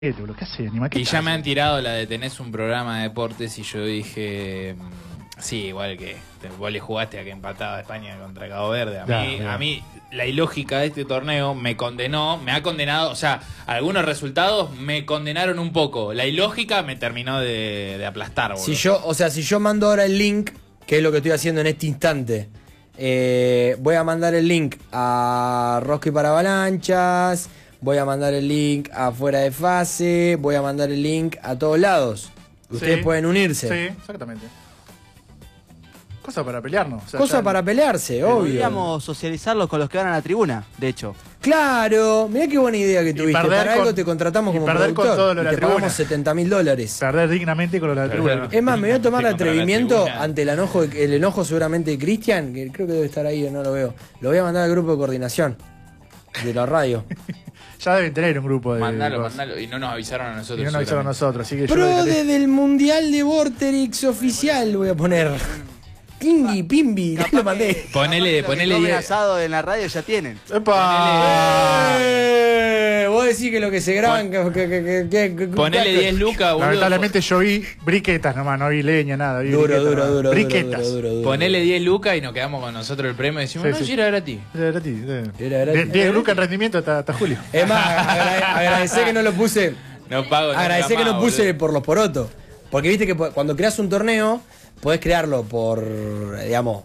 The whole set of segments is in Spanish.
Boludo, ¿qué hace, animal? Y ya me han tirado la de tenés un programa de deportes y yo dije, sí, igual que vos le jugaste a que empataba España contra Cabo Verde. A mí la ilógica de este torneo me ha condenado, o sea, algunos resultados me condenaron un poco. La ilógica me terminó de aplastar, boludo. Si yo mando ahora el link, que es lo que estoy haciendo en este instante, voy a mandar el link a Rosky para Avalanchas, voy a mandar el link a Fuera de Fase, voy a mandar el link a todos lados. Ustedes pueden unirse. Sí, exactamente. Cosa para pelearnos. O sea, cosa para pelearse, obvio. Podríamos socializarlos con los que van a la tribuna, de hecho. Claro, mirá qué buena idea que tuviste. Para algo te contratamos como productor. Con todo lo y te pagamos $70.000. Perder dignamente con lo de la tribuna. Es más, me voy a tomar el atrevimiento ante el enojo seguramente de Cristian, que creo que debe estar ahí, no lo veo. Lo voy a mandar al grupo de coordinación de la radio. Ya deben tener un grupo de... Mandalo. Y no nos avisaron a nosotros. Y no nos avisaron a nosotros, así que Pro del Mundial de Vorterix oficial voy a poner. Pimbi, lo mandé. Ponele 10 asado en la radio ya tienen. ¡Epa! Vos decís que lo que se graban... Ponele 10 lucas, boludo. Lamentablemente yo vi briquetas nomás, no vi leña, nada. Duro. Briquetas. Ponele 10 lucas y nos quedamos con nosotros el premio y decimos, si era gratis. Era gratis. 10 lucas en rendimiento hasta julio. Es más, agradecé que no lo puse... No pago. Agradecé que no puse por los porotos. Porque viste que cuando creas un torneo... Podés crearlo por, digamos,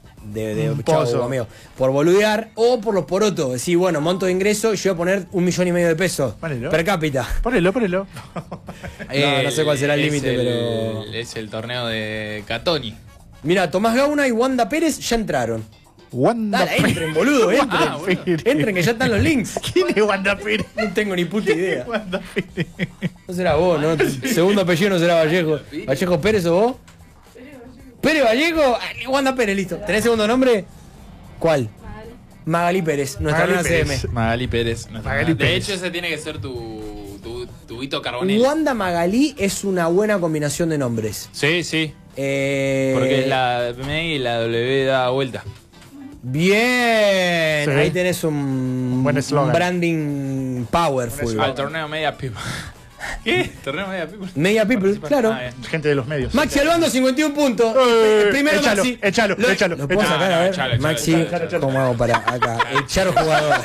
por boludear o por los porotos. Decir, bueno, monto de ingreso, yo voy a poner 1,5 millones de pesos per cápita. Ponelo. No sé cuál será el límite, pero... Es el torneo de Catoni. Mira, Tomás Gauna y Wanda Pérez ya entraron. Dale, entren, boludo, entren. Entren, que ya están los links. ¿Quién es Wanda Pérez? No tengo ni puta idea. No será vos, ¿no? Segundo apellido no será Vallejo. ¿Vallejo Pérez o vos? Pérez Vallejo, Wanda Pérez, listo. ¿Tenés segundo nombre? ¿Cuál? Magalí Pérez, nuestra nueva CM. Magalí Pérez. De hecho, ese tiene que ser tu Vito Carbonell. Wanda Magalí es una buena combinación de nombres. Sí. Porque la M y la W da vuelta. Bien. Sí. Ahí tenés un buen eslogan. Branding powerful. Al torneo Media People. ¿Qué? ¿Torneo Media People? Media People, claro. Gente de los medios. Maxi Albando, 51 puntos. Primero Maxi. Échalo. ¿Lo puedo sacar? A ver. Échalo. Maxi, ¿cómo hago para acá? Echar jugador.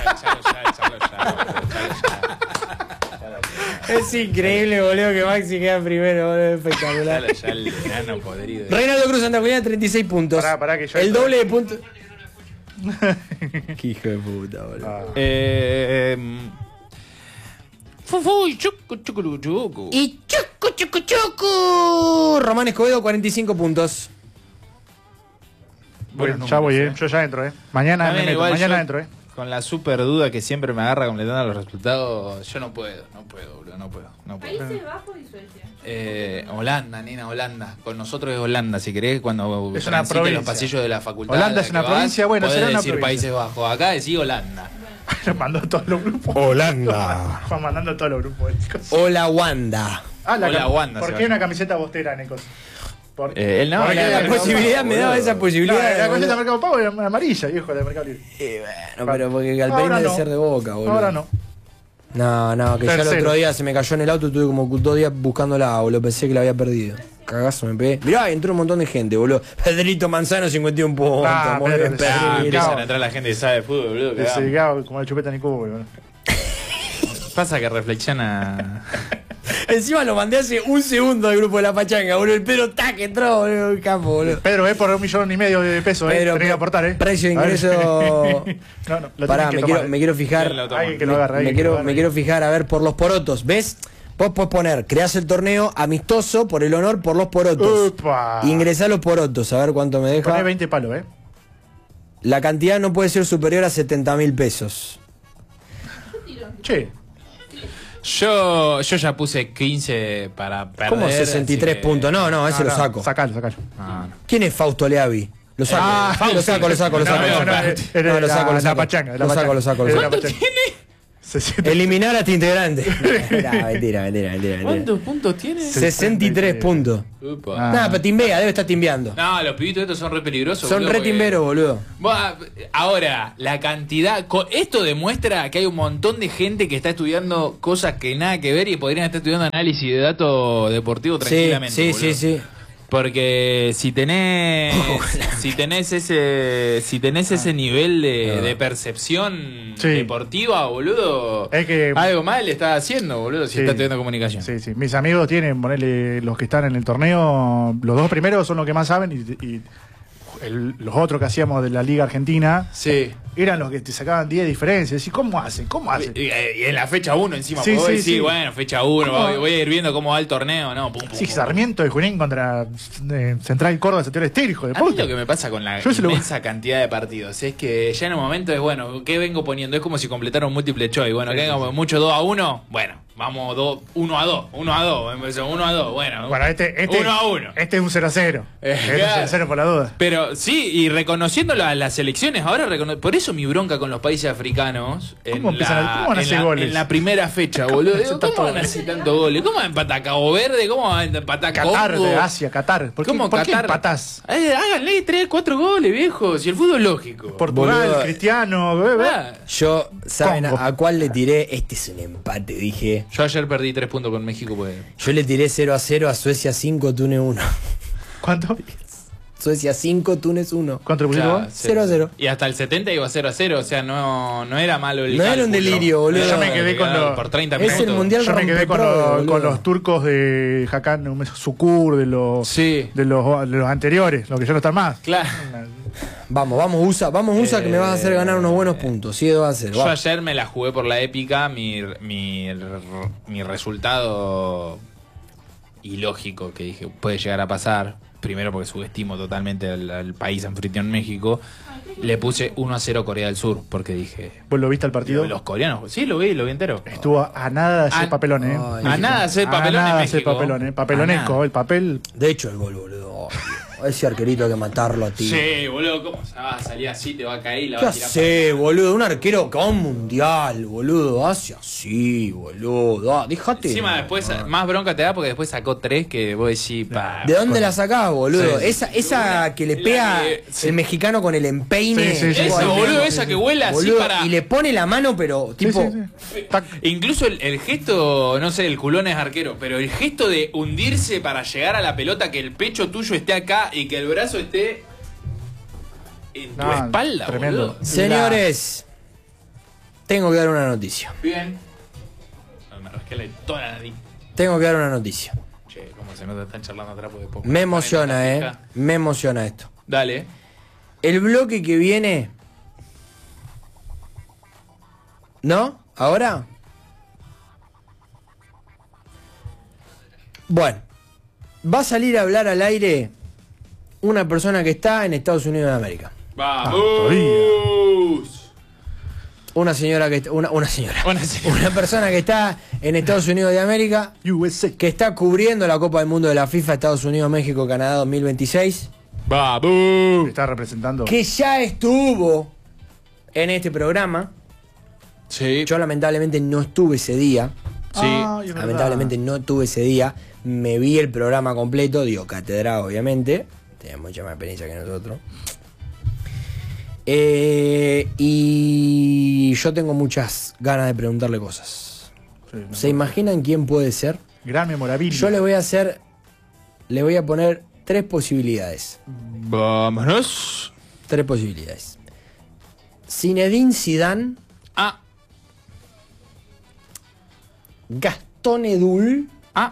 Es increíble, boludo, que Maxi queda primero, boludo. Espectacular. Ya el enano podrido. Reinaldo Cruz Santa Juliana, 36 puntos. Pará, que yo... El doble de puntos. Qué hijo de puta, boludo. Fufu, chucu. Y chucu. Román Escobedo, 45 puntos. Bueno, ya voy, yo ya entro, Mañana me meto, mañana entro, Con la super duda que siempre me agarra completando los resultados, yo no puedo, boludo, no puedo. Países Bajos y Suecia. Holanda. Con nosotros es Holanda, si querés, cuando es una provincia. los pasillos de la facultad. Holanda es una provincia, bueno, será una decir provincia. Países Bajos, acá decís Holanda. Mandó todos los grupos. Holanda. Van mandando todos los grupos. Hola, Wanda. Hola, Wanda. ¿Por qué una camiseta bostera, Necos? La posibilidad me daba esa posibilidad. La camiseta de Mercado Pago era amarilla, viejo, de Mercado Libre. Bueno, pero porque Galperín debe ser de Boca, boludo. Ahora no. No, que ya el otro día se me cayó en el auto y tuve como 2 días buscándola, boludo. Pensé que la había perdido. Cagazo me pegué. Mirá, entró un montón de gente, boludo. Pedrito Manzano, 51 puntos. Empiezan a entrar la gente que sabe de fútbol, boludo. Desligado como el chupeta Nico, boludo. Pasa que reflexiona. Encima lo mandé hace un segundo al grupo de la pachanga, boludo. El Pedro entró, boludo, el campo, boludo. Pedro, por 1,5 millones de pesos, Pedro, tenés que aportar, Precio de ingreso. No, pará, me quiero fijar. Me quiero fijar, a ver, por los porotos, ¿ves? Vos podés poner, creás el torneo amistoso por el honor por los porotos. Ingresá los porotos, a ver cuánto me deja. Poné 20 palos, La cantidad no puede ser superior a 70.000 pesos. Che. Yo ya puse 15 para perder. ¿Cómo 63 puntos? No, ese lo saco. Sacalo. ¿Quién es Fausto Leavi? Lo saco. Lo saco. La pachanga. Lo saco. ¿Cuánto tiene? Eliminar a este integrante. Mentira. ¿Cuántos puntos tiene? 63 puntos. Nada, pero timbea, debe estar timbeando. No, los pibitos estos son re peligrosos. Son re timberos, boludo. Ahora, la cantidad... Esto demuestra que hay un montón de gente que está estudiando cosas que nada que ver y podrían estar estudiando análisis de datos deportivos tranquilamente. Sí. Porque si tenés ese nivel de percepción deportiva, boludo, es que algo mal le estás haciendo, boludo, si estás estudiando comunicación. Sí. Mis amigos tienen, ponele, los que están en el torneo, los 2 primeros son los que más saben y los otros que hacíamos de la Liga Argentina eran los que te sacaban 10 diferencias. ¿Y cómo hacen? Y en la fecha 1 encima, bueno, fecha 1, voy a ir viendo cómo va el torneo, ¿no? Pum, Sarmiento de Junín contra Central Córdoba, Santiago Estérico. A mí lo que me pasa con la inmensa cantidad de partidos es que ya en un momento es, bueno, ¿qué vengo poniendo? Es como si completara un múltiple choice. Bueno, que vengo mucho 2-1, bueno, vamos 1-2, 1-2, bueno, 1-1. Este es un 0-0. Este es un 0-0 por la duda. Pero sí, y reconociendo las elecciones, ahora por eso mi bronca con los países africanos ¿Cómo van a hacer goles? En la primera fecha, boludo. ¿Cómo van a hacer tantos goles? ¿Cómo va a empatar Cabo Verde? ¿Cómo va a empatar Qatar Congo? de Asia, Qatar. ¿Por qué empatás? Háganle 3, 4 goles, viejo. Si el fútbol es lógico. Portugal, boludo. Cristiano. Yo, ¿saben a cuál le tiré? Este es un empate, dije. Yo ayer perdí 3 puntos con México. Yo le tiré 0-0 a Suecia 5, Túnez 1. ¿Cuánto? Suecia 5, Túnez 1. ¿Cuánto le pusiste vos? 0-0. Y hasta el 70 iba 0-0, o sea, no era malo el No era un delirio, boludo. Yo me quedé con por 30 minutos. Es el mundial. Yo me quedé con los turcos de Hakan Sukur, de los anteriores, los que ya no están más. Claro. Vamos, USA, que me vas a hacer ganar unos buenos puntos. Sí, 2-0. Yo ayer me la jugué por la épica, mi resultado ilógico que dije puede llegar a pasar. Primero porque subestimo totalmente al país anfitrión México. Le puse 1-0 Corea del Sur, porque dije... ¿Vos lo viste al partido? Los coreanos, sí, lo vi entero. Estuvo a nada de hacer papelón, A nada de hacer papelón en México. Papelonesco, el papel... De hecho, el gol, boludo. Ese arquerito hay que matarlo a ti. Sí, boludo, ¿cómo se va a salir así? Te va a caer y la ¿Qué va a tirar. hace, boludo? Un arquero que va a un mundial, boludo. Hace así, boludo. Déjate. Encima después, más bronca te da porque después sacó 3 que vos decís... ¿De dónde la sacás, boludo? Esa que le pega el mexicano con el empeine. Esa, boludo, esa que vuela boludo, así para... Y le pone la mano, pero tipo... Incluso el gesto, no sé, el culón es arquero, pero el gesto de hundirse para llegar a la pelota, que el pecho tuyo esté acá y que el brazo esté en tu espalda, tremendo. boludo. Señores, tengo que dar una noticia. Bien. Me rasqué toda la nariz. Tengo que dar una noticia. Che, cómo se nota, están charlando atrás de poco. Me emociona, me emociona esto. Dale. El bloque que viene... ¿No? ¿Ahora? Bueno. Va a salir a hablar al aire una persona que está en Estados Unidos de América. ¡Vamos! Una señora que una persona que está en Estados Unidos de América, USA, que está cubriendo la Copa del Mundo de la FIFA Estados Unidos, México, Canadá 2026. ¡Vamos! Está representando. Que ya estuvo en este programa. Sí. Yo lamentablemente no estuve ese día. Sí. Lamentablemente no estuve ese día. Me vi el programa completo, digo, catedral, obviamente. Tenía mucha más experiencia que nosotros. Y yo tengo muchas ganas de preguntarle cosas. ¿Se imaginan quién puede ser? Gran memorabilia. Yo le voy a poner 3 posibilidades. Vámonos. 3 posibilidades. Zinedine Zidane. Gastón Edul.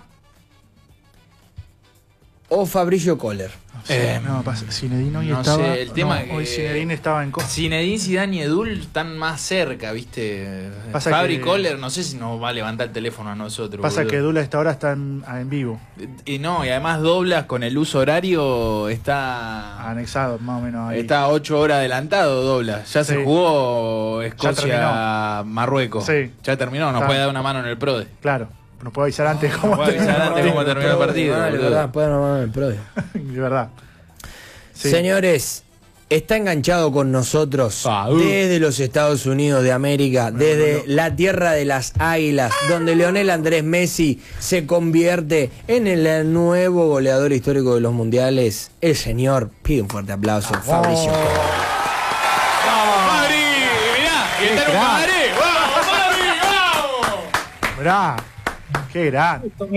O Fabricio Kohler. Zinedine hoy no estaba... sé, el tema hoy Zinedine estaba en... Zinedine, Zidane y Edul están más cerca, ¿viste? Fabri Kohler, no sé si nos va a levantar el teléfono a nosotros. Pasa boludo. que Edul a esta hora está en vivo. Y además Doblas con el uso horario está... Anexado, más o menos ahí. Está 8 horas adelantado Doblas. Ya se jugó Escocia-Marruecos. Sí. Ya terminó, nos puede dar una mano en el PRODE. Claro. Nos puede avisar antes cómo terminó el partido. De verdad, puede dar una mano en el PRODE. De verdad. Sí. Señores, está enganchado con nosotros desde los Estados Unidos de América, desde la tierra de las águilas, donde Lionel Andrés Messi se convierte en el nuevo goleador histórico de los mundiales. El señor, pide un fuerte aplauso, Fabricio. ¡Vamos, Fabri! ¡Mirá! ¡Que está en un Madrid! ¡Vamos, Fabri! ¡Vamos! Mirá, qué grande.